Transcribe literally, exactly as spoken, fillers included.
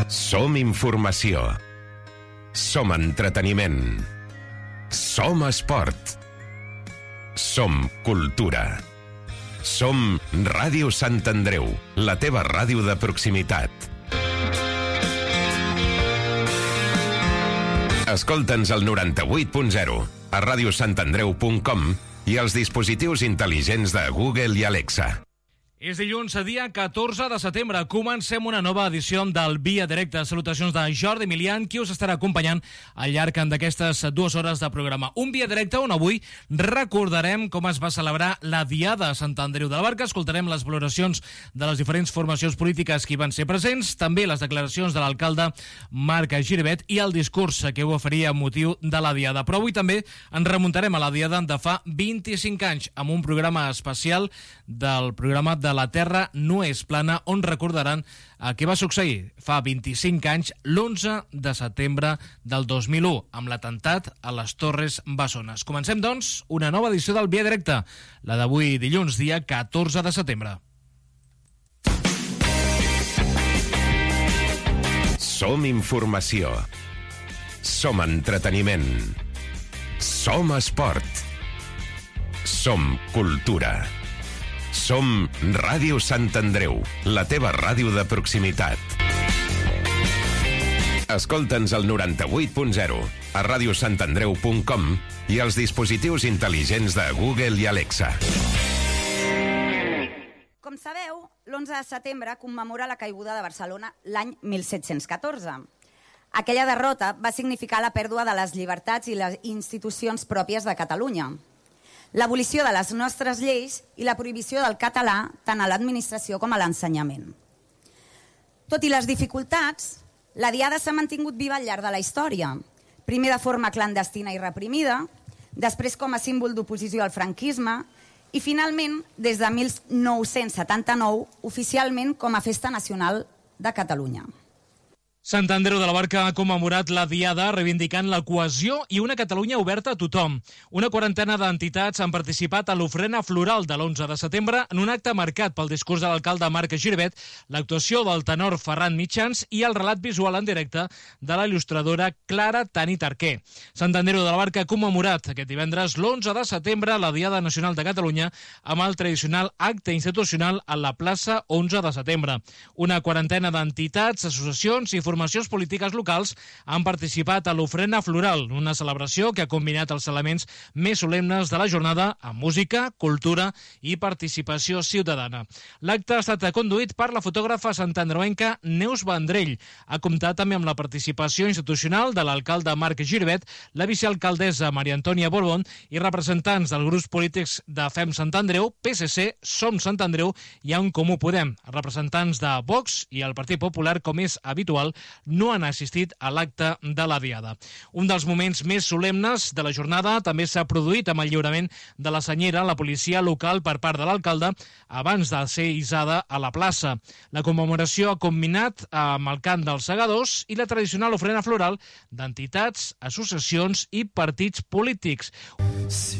Som informació. Som entreteniment. Som esport. Som cultura. Som Ràdio Sant Andreu, la teva ràdio de proximitat. Escolta'ns al noranta-vuit punt zero, a radiosantandreu punt com i als dispositius intel·ligents de Google i Alexa. És dilluns, dia catorze de setembre. Comencem una nova edició del Via Directa. Salutacions de Jordi Milian, qui us estarà acompanyant al llarg d'aquestes dues hores de programa. Un Via Directa on avui recordarem com es va celebrar la Diada a Sant Andreu de la Barca. Escoltarem les valoracions de les diferents formacions polítiques que hi van ser presents, també les declaracions de l'alcalde Marc Giribet i el discurs que ho oferia amb motiu de la Diada. Però avui també ens remuntarem a la Diada de fa vint-i-cinc anys amb un programa especial del programa de La Terra no és plana, on recordaran eh, què va succeir fa vint-i-cinc anys, l'onze de setembre del dos mil u, amb l'atemptat a les Torres Bessones. Comencem, doncs, una nova edició del Via Directa, la d'avui dilluns, dia catorze de setembre. Som informació. Som entreteniment. Som esport. Som cultura. Som Ràdio Sant Andreu, la teva ràdio de proximitat. Escolta'ns al noranta-vuit punt zero, a radiosantandreu punt com i als dispositius intel·ligents de Google i Alexa. Com sabeu, l'onze de setembre commemora la caiguda de Barcelona l'any mil set-cents catorze. Aquella derrota va significar la pèrdua de les llibertats i les institucions pròpies de Catalunya, l'abolició de les nostres lleis i la prohibició del català tant a l'administració com a l'ensenyament. Tot i les dificultats, la Diada s'ha mantingut viva al llarg de la història, primer de forma clandestina i reprimida, després com a símbol d'oposició al franquisme i finalment, des de mil nou-cents setanta-nou, oficialment com a Festa Nacional de Catalunya. Sant Andreu de la Barca ha commemorat la Diada reivindicant la cohesió i una Catalunya oberta a tothom. Una quarantena d'entitats han participat a l'ofrena floral de l'onze de setembre en un acte marcat pel discurs de l'alcalde Marc Giribet, l'actuació del tenor Ferran Mitjans i el relat visual en directe de la il·lustradora Clara Tani Tarquer. Sant Andreu de la Barca ha commemorat aquest divendres l'onze de setembre la Diada Nacional de Catalunya amb el tradicional acte institucional a la plaça onze de setembre. Una quarantena d'entitats, associacions i formacions polítiques locals han participat a l'ofrena floral, una celebració que ha combinat els elements més solemnes de la jornada amb música, cultura i participació ciutadana. L'acte ha estat conduït per la fotògrafa santandreuenca Neus Vendrell. Ha comptat també amb la participació institucional de l'alcalde Marc Giribet, la vicealcaldessa Maria Antònia Borbón i representants dels grups polítics de Fem Sant Andreu, P S C, Som Sant Andreu i En Comú Podem. Representants de Vox i el Partit Popular, com és habitual, no han assistit a l'acte de la Diada. Un dels moments més solemnes de la jornada també s'ha produït amb el lliurament de la senyera a la policia local per part de l'alcalde abans de ser hissada a la plaça. La commemoració ha combinat amb el cant dels segadors i la tradicional ofrena floral d'entitats, associacions i partits polítics.